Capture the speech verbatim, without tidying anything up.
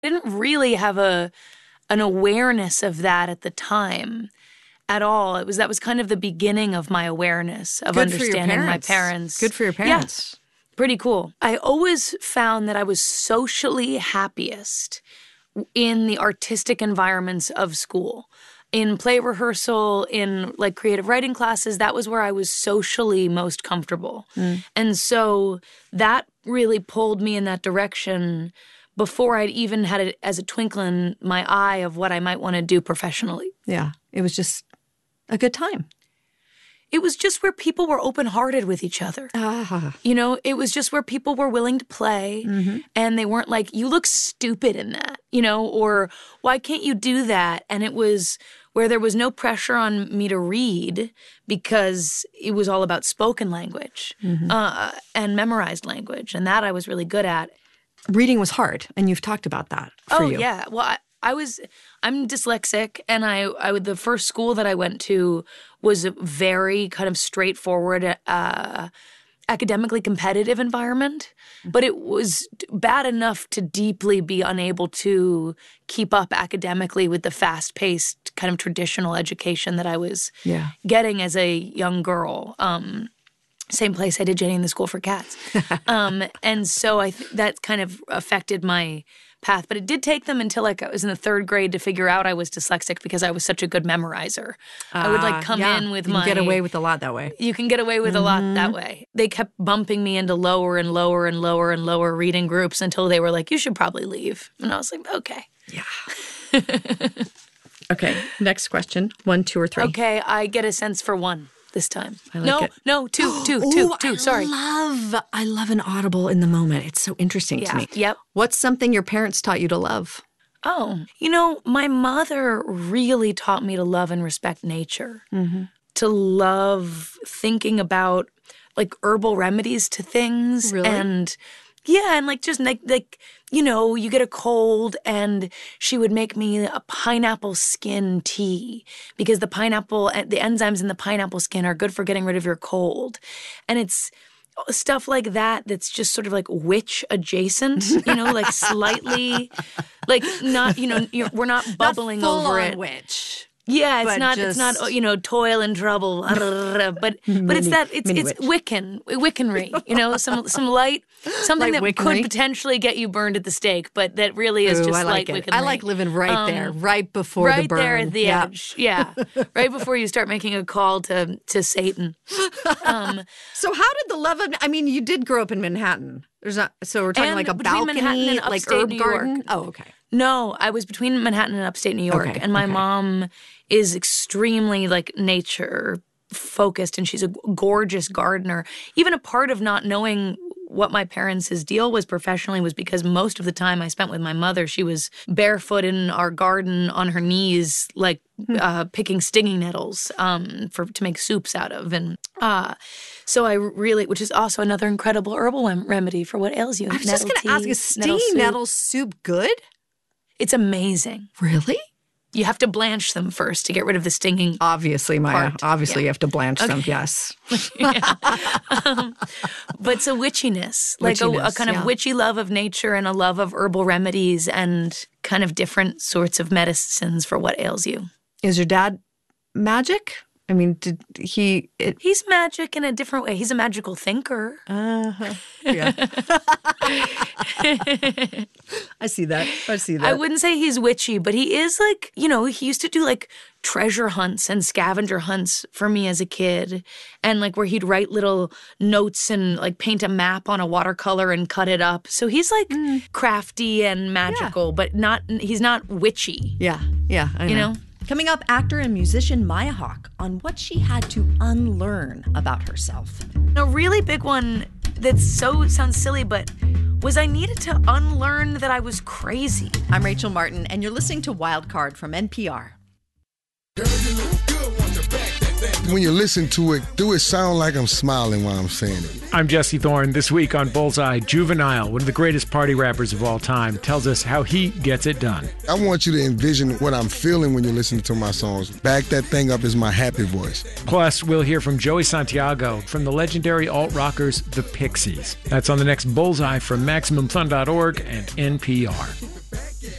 I didn't really have a an awareness of that at the time at all. It was that was kind of the beginning of my awareness of Good for your understanding my parents. parents. Good for your parents. Yeah, pretty cool. I always found that I was socially happiest in the artistic environments of school. In play rehearsal, in like creative writing classes, that was where I was socially most comfortable. Mm. And so that really pulled me in that direction before I'd even had it as a twinkle in my eye of what I might want to do professionally. Yeah, it was just a good time. It was just where people were open-hearted with each other. Ah. You know, it was just where people were willing to play, mm-hmm. and they weren't like, you look stupid in that, you know, or why can't you do that? And it was where there was no pressure on me to read because it was all about spoken language mm-hmm. uh, and memorized language, and that I was really good at. Reading was hard, and you've talked about that for oh, you. Oh, yeah. Well, I, I was, I'm dyslexic, and I, I, the first school that I went to was a very kind of straightforward, uh, academically competitive environment, but it was bad enough to deeply be unable to keep up academically with the fast-paced kind of traditional education that I was yeah. getting as a young girl. Um, same place I did Jenny and the School for Cats. um, and so I th- that kind of affected my path. But it did take them until like I was in the third grade to figure out I was dyslexic because I was such a good memorizer. Uh, I would like come yeah. in with you my... You can get away with a lot that way. You can get away with mm-hmm. a lot that way. They kept bumping me into lower and lower and lower and lower reading groups until they were like, you should probably leave. And I was like, okay. Yeah. Okay, next question. One, two, or three. Okay, I get a sense for one. This time. I like no, it. no, two, two, Ooh, two, two, I sorry. love, I love an audible in the moment. It's so interesting yeah. to me. Yep. What's something your parents taught you to love? Oh, you know, my mother really taught me to love and respect nature, mm-hmm. to love thinking about like herbal remedies to things. Really? And yeah, and like just like, like, you know, you get a cold and she would make me a pineapple skin tea because the pineapple, the enzymes in the pineapple skin are good for getting rid of your cold. And it's stuff like that that's just sort of like witch adjacent, you know, like slightly, like not, you know, you're, we're not bubbling not full over on it. Witch. Yeah, it's but not. Just... It's not. You know, toil and trouble. but but mini, it's that. It's it's witch. Wiccan, Wiccanry. You know, some some light, something light that Wiccanry. could potentially get you burned at the stake, but that really is Ooh, just I like light it. Wiccanry. I like living right um, there, right before right the burn. Right there at the yeah. edge. Yeah, right before you start making a call to to Satan. Um, so how did the love of? I mean, you did grow up in Manhattan. There's not. So we're talking like a balcony, and like herb New garden. York. Oh, okay. No, I was between Manhattan and upstate New York, okay, and my okay. mom is extremely like nature focused, and she's a gorgeous gardener. Even a part of not knowing what my parents' deal was professionally was because most of the time I spent with my mother, she was barefoot in our garden on her knees, like uh, picking stinging nettles um, for to make soups out of, and uh, so I really, which is also another incredible herbal rem- remedy for what ails you. I was nettle just going to ask, is stinging nettle soup. nettle soup good? It's amazing. Really? You have to blanch them first to get rid of the stinging. Obviously, Maya. part. Obviously, yeah. you have to blanch okay. them. Yes. yeah. um, but it's a witchiness, like witchiness, a, a kind yeah. of witchy love of nature and a love of herbal remedies and kind of different sorts of medicines for what ails you. Is your dad magic? I mean, did he... It... He's magic in a different way. He's a magical thinker. Uh-huh. Yeah. I see that. I see that. I wouldn't say he's witchy, but he is like, you know, he used to do like treasure hunts and scavenger hunts for me as a kid. And like where he'd write little notes and like paint a map on a watercolor and cut it up. So he's like mm. crafty and magical, yeah. but not, he's not witchy. Yeah. Yeah. I know. You know? Coming up, actor and musician Maya Hawke on what she had to unlearn about herself. A really big one that so sounds silly, but was I needed to unlearn that I was crazy. I'm Rachel Martin, and you're listening to Wildcard from N P R. When you listen to it, do it sound like I'm smiling while I'm saying it? I'm Jesse Thorne. This week on Bullseye, Juvenile, one of the greatest party rappers of all time, tells us how he gets it done. I want you to envision what I'm feeling when you're listening to my songs. Back that thing up is my happy voice. Plus, we'll hear from Joey Santiago from the legendary alt-rockers The Pixies. That's on the next Bullseye from Maximum Fun dot org and N P R.